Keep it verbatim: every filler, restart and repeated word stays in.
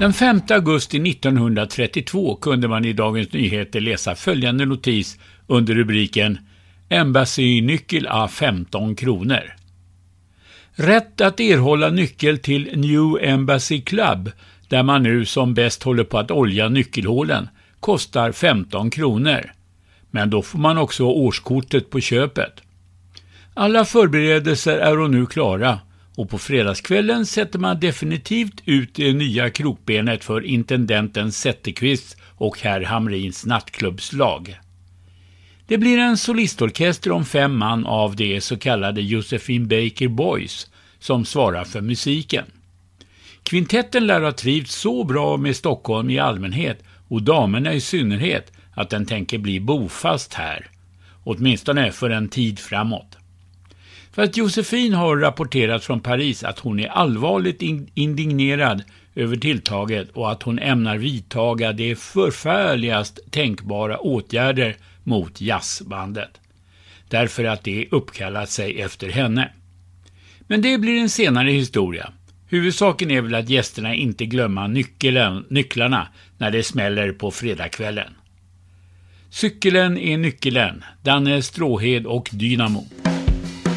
Den femte augusti nittonhundratrettiotvå kunde man i Dagens Nyheter läsa följande notis under rubriken Embassy-nyckel a femton kronor. Rätt att erhålla nyckel till New Embassy Club, där man nu som bäst håller på att olja nyckelhålen, kostar femton kronor. Men då får man också årskortet på köpet. Alla förberedelser är nu klara och på fredagskvällen sätter man definitivt ut det nya krokbenet för intendenten Zetterqvist och herr Hamrins nattklubbslag. Det blir en solistorkester om fem man av de så kallade Josephine Baker Boys som svarar för musiken. Kvintetten lär ha trivts så bra med Stockholm i allmänhet och damerna i synnerhet att den tänker bli bofast här, åtminstone för en tid framåt. För att Josephine har rapporterat från Paris att hon är allvarligt indignerad över tilltaget och att hon ämnar vidtaga de förfärligast tänkbara åtgärder mot jazzbandet, därför att det uppkallat sig efter henne. Men det blir en senare historia. Huvudsaken är väl att gästerna inte glömmer nyckeln, nycklarna när det smäller på fredagskvällen. Cykeln är nyckeln, Danne Stråhed och Dynamo.